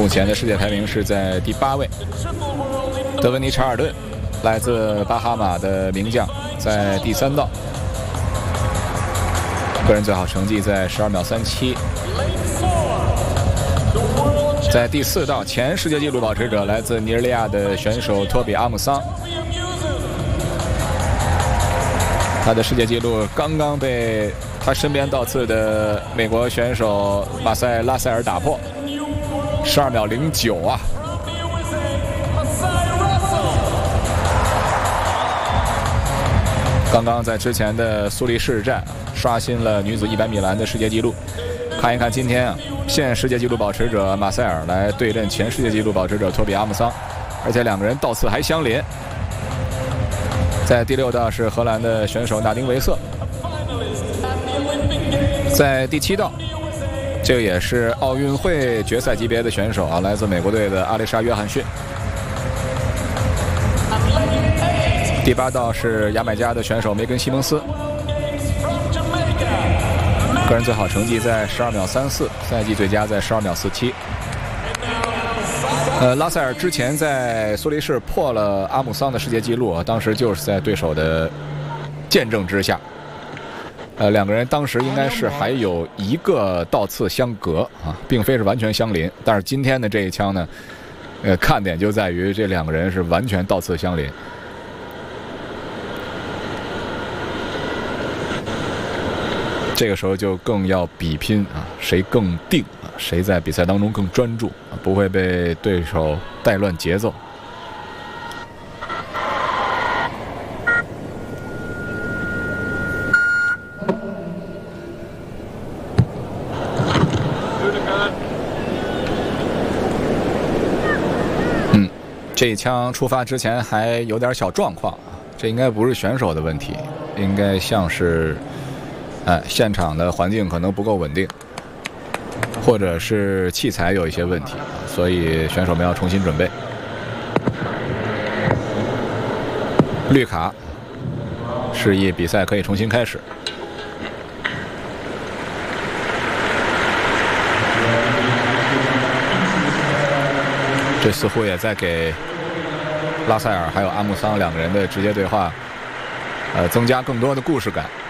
目前的世界排名是在第8位。德文尼·查尔顿，来自巴哈马的名将，在第3道，个人最好成绩在12秒37。在第4道，前世界纪录保持者来自尼日利亚的选手托比·阿姆桑，他的世界纪录刚刚被他身边倒刺的美国选手马塞拉塞尔打破，12秒09啊！刚刚在之前的苏黎世站刷新了女子100米栏的世界纪录。看一看今天啊，现世界纪录保持者马塞尔来对阵前世界纪录保持者托比·阿姆桑，而且两个人倒刺还相邻。在第6道是荷兰的选手纳丁·维瑟，在第7道，这个也是奥运会决赛级别的选手啊，来自美国队的阿丽莎·约翰逊。第8道是牙买加的选手梅根·西蒙斯，个人最好成绩在12秒34，赛季最佳在12秒47。拉塞尔之前在苏黎世破了阿姆桑的世界纪录啊，当时就是在对手的见证之下。两个人当时应该是还有1个倒刺相隔啊，并非是完全相邻。但是今天的这一枪呢，看点就在于这两个人是完全倒刺相邻。这个时候就更要比拼啊，谁更定啊，谁在比赛当中更专注啊，不会被对手带乱节奏。这一枪出发之前还有点小状况，这应该不是选手的问题，应该像是现场的环境可能不够稳定，或者是器材有一些问题，所以选手们要重新准备。绿卡示意比赛可以重新开始。这似乎也在给拉塞尔还有阿姆桑两个人的直接对话增加更多的故事感。